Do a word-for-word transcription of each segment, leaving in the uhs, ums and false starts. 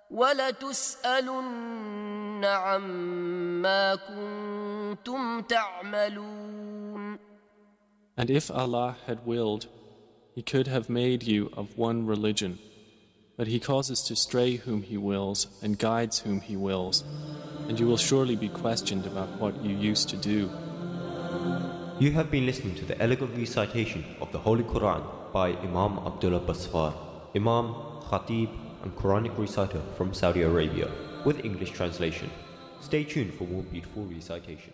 وَلَتُسْأَلُنَّ عَمَّا كُنتُمْ تَعْمَلُونَ. And if Allah had willed, He could have made you of one religion, but He causes to stray whom He wills and guides whom He wills, and you will surely be questioned about what you used to do. You have been listening to the elegant recitation of the Holy Quran by Imam Abdullah Basfar, Imam, Khatib and Quranic reciter from Saudi Arabia, with English translation. Stay tuned for more beautiful recitation.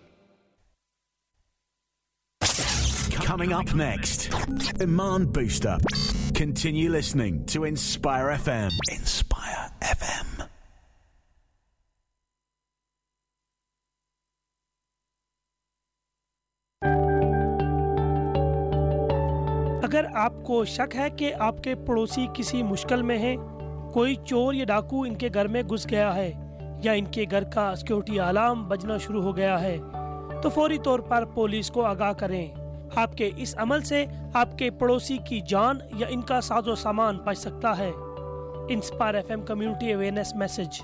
Coming up next, Iman Booster. Continue listening to Inspire F M. Inspire F M. अगर आपको शक है कि आपके पड़ोसी किसी मुश्किल में हैं, कोई चोर या डाकू इनके घर में घुस गया है या इनके घर का सिक्योरिटी अलार्म बजना शुरू हो गया है, तो फौरी तौर पर पुलिस को आगाह करें। आपके इस अमल से आपके पड़ोसी की जान या इनका साजो सामान बच सकता है। Inspire FM community awareness message.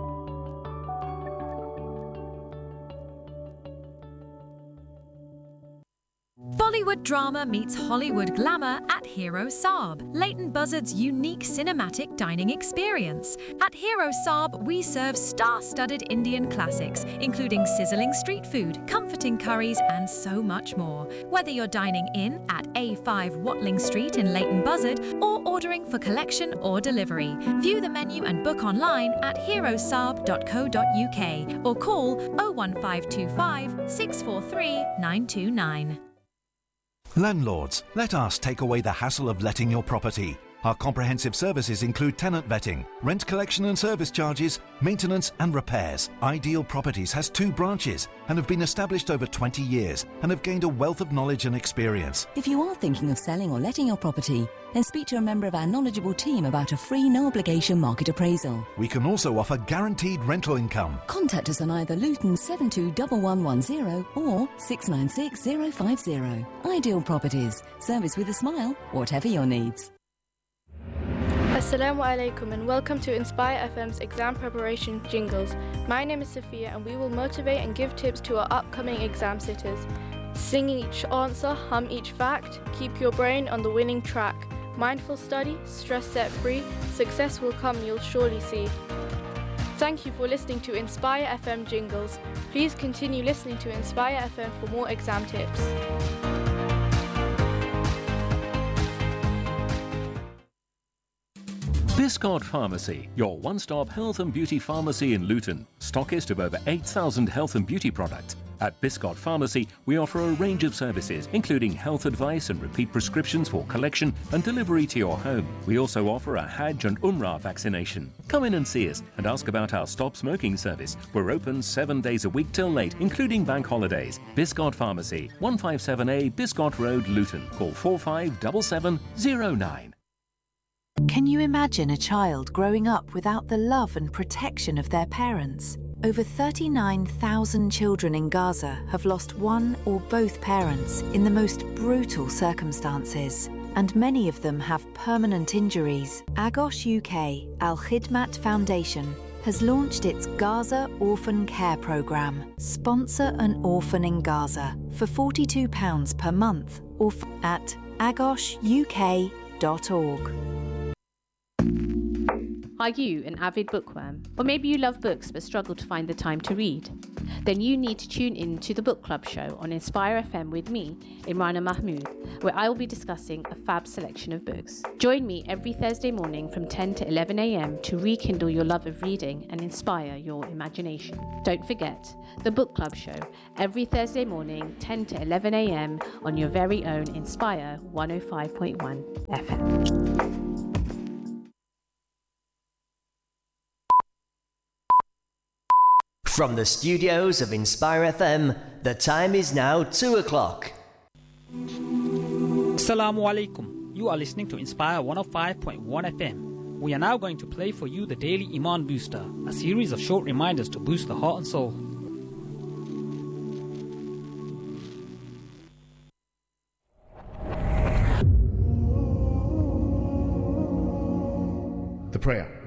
Bollywood drama meets Hollywood glamour at Hero Saab, Leighton Buzzard's unique cinematic dining experience. At Hero Saab, we serve star-studded Indian classics, including sizzling street food, comforting curries, and so much more. Whether you're dining in at A five Watling Street in Leighton Buzzard or ordering for collection or delivery, view the menu and book online at hero saab dot co dot uk or call oh one five two five, six four three, nine two nine. Landlords, let us take away the hassle of letting your property. Our comprehensive services include tenant vetting, rent collection and service charges, maintenance and repairs. Ideal Properties has two branches and have been established over twenty years and have gained a wealth of knowledge and experience. If you are thinking of selling or letting your property, then speak to a member of our knowledgeable team about a free no-obligation market appraisal. We can also offer guaranteed rental income. Contact us on either Luton seven two one one one zero or six nine six zero five zero. Ideal Properties. Service with a smile, whatever your needs. Assalamu alaikum and welcome to Inspire F M's exam preparation jingles. My name is Sophia and we will motivate and give tips to our upcoming exam sitters. Sing each answer, hum each fact, keep your brain on the winning track. Mindful study, stress set free, success will come, you'll surely see. Thank you for listening to Inspire F M jingles. Please continue listening to Inspire F M for more exam tips. Biscott Pharmacy, your one-stop health and beauty pharmacy in Luton, stockist of over eight thousand health and beauty products. At Biscott Pharmacy, we offer a range of services, including health advice and repeat prescriptions for collection and delivery to your home. We also offer a Hajj and Umrah vaccination. Come in and see us and ask about our Stop Smoking service. We're open seven days a week till late, including bank holidays. Biscott Pharmacy, one fifty-seven A Biscott Road, Luton. Call four five seven seven zero nine. Can you imagine a child growing up without the love and protection of their parents? Over thirty-nine thousand children in Gaza have lost one or both parents in the most brutal circumstances, and many of them have permanent injuries. Agos U K Al Khidmat Foundation has launched its Gaza Orphan Care Programme. Sponsor an orphan in Gaza for forty-two pounds per month or f- at agos u k dot org. Are you an avid bookworm? Or maybe you love books but struggle to find the time to read? Then you need to tune in to the Book Club show on Inspire F M with me, Imrana Mahmood, where I will be discussing a fab selection of books. Join me every Thursday morning from ten to eleven a m to rekindle your love of reading and inspire your imagination. Don't forget, the Book Club show, every Thursday morning, ten to eleven a m on your very own Inspire one oh five point one F M. From the studios of Inspire F M, the time is now two o'clock. Assalamu alaikum. You are listening to Inspire one oh five point one F M. We are now going to play for you the Daily Iman Booster, a series of short reminders to boost the heart and soul. The prayer.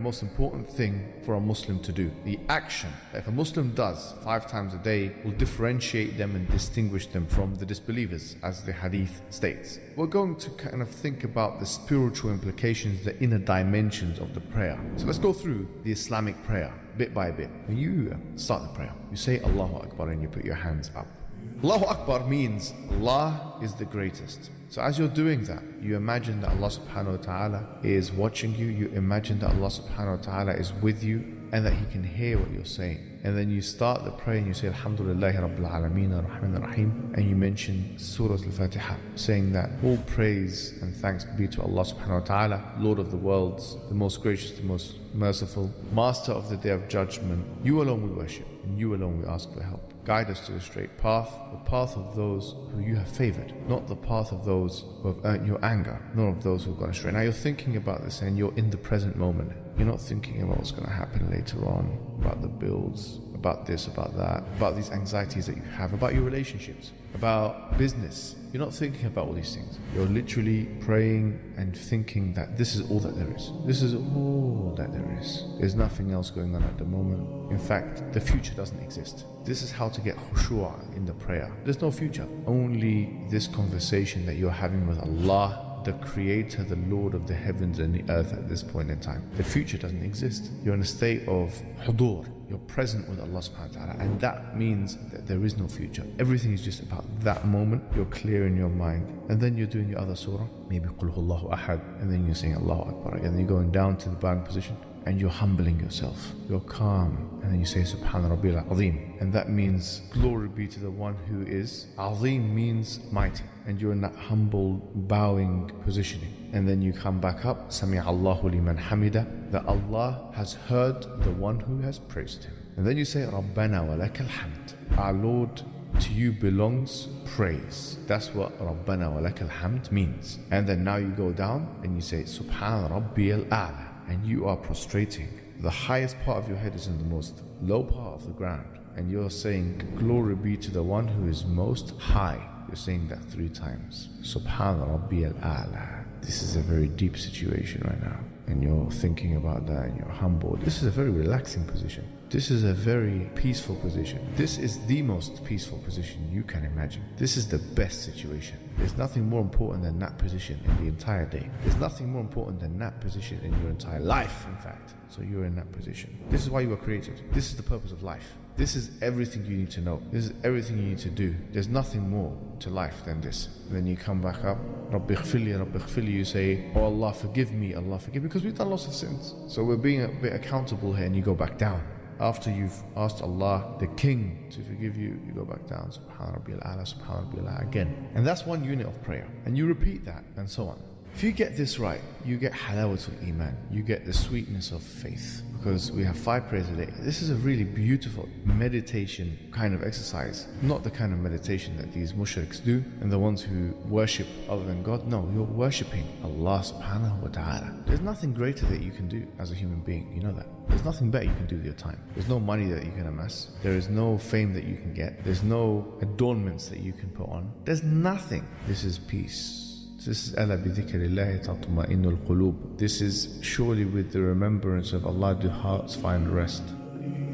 the most important thing for a Muslim to do. The action that if a Muslim does five times a day will differentiate them and distinguish them from the disbelievers, as the hadith states. We're going to kind of think about the spiritual implications, the inner dimensions of the prayer. So let's go through the Islamic prayer bit by bit. When you start the prayer, you say Allahu Akbar and you put your hands up. Allahu Akbar means Allah is the greatest. So as you're doing that, you imagine that Allah subhanahu wa ta'ala is watching you, you imagine that Allah subhanahu wa ta'ala is with you and that He can hear what you're saying. And then you start the prayer and you say Alhamdulillahi Rabbil Alameen Ar-Rahman Ar-Rahim, and you mention Surah Al-Fatiha, saying that all praise and thanks be to Allah subhanahu wa ta'ala, Lord of the worlds, the most gracious, the most merciful, Master of the Day of Judgment. You alone we worship and you alone we ask for help. Guide us to the straight path, the path of those who you have favored, not the path of those who have earned your anger, nor of those who have gone astray. Now you're thinking about this and you're in the present moment. You're not thinking about what's going to happen later on, about the bills, about this, about that, about these anxieties that you have, about your relationships, about business. You're not thinking about all these things. You're literally praying and thinking that this is all that there is. This is all that there is. There's nothing else going on at the moment. In fact, the future doesn't exist. This is how to get khushu'ah in the prayer. There's no future. Only this conversation that you're having with Allah, the Creator, the Lord of the heavens and the earth at this point in time. The future doesn't exist. You're in a state of hudur. You're present with Allah subhanahu wa ta'ala, and that means that there is no future. Everything is just about that moment. You're clear in your mind, and then you're doing your other surah, maybe Qul Huwallahu Ahad, and then you're saying Allahu Akbar, and then you're going down to the bowing position, and you're humbling yourself. You're calm, and then you say Subhan Rabbil Azim, and that means glory be to the one who is. Azim means mighty, and you're in that humble, bowing positioning. And then you come back up, Sami Allahu liman hamida, that Allah has heard the one who has praised Him. And then you say Rabbana wa lakal hamd, our Lord, to you belongs praise. That's what Rabbana wa lakal hamd means. And then now you go down and you say Subhan Rabbiyal A'la, and you are prostrating. The highest part of your head is in the most low part of the ground, and you're saying glory be to the one who is most high. You're saying that three times. Subhan Rabbiyal A'la. This is a very deep situation right now, and you're thinking about that and you're humbled. This is a very relaxing position. This is a very peaceful position. This is the most peaceful position you can imagine. This is the best situation. There's nothing more important than that position in the entire day. There's nothing more important than that position in your entire life, in fact. So you're in that position. This is why you were created. This is the purpose of life. This is everything you need to know. This is everything you need to do. There's nothing more to life than this. And then you come back up, Rabbi Ighfirli, Rabbi Ighfirli, you say, oh Allah forgive me, Allah forgive me, because we've done lots of sins. So we're being a bit accountable here, and you go back down. After you've asked Allah, the King, to forgive you, you go back down, Subhan Rabbil A'la, Subhan Rabbil A'la again. And that's one unit of prayer. And you repeat that, and so on. If you get this right, you get halawatul iman, you get the sweetness of faith, because we have five prayers a day. This is a really beautiful meditation kind of exercise, not the kind of meditation that these mushriks do and the ones who worship other than God. No, you're worshipping Allah subhanahu wa ta'ala. There's nothing greater that you can do as a human being, you know that. There's nothing better you can do with your time. There's no money that you can amass. There is no fame that you can get. There's no adornments that you can put on. There's nothing. This is peace. This is أَلَا بِذِكْرِ اللَّهِ تَطْمَئِنُّ الْقُلُوبُ. This is surely with the remembrance of Allah do hearts find rest.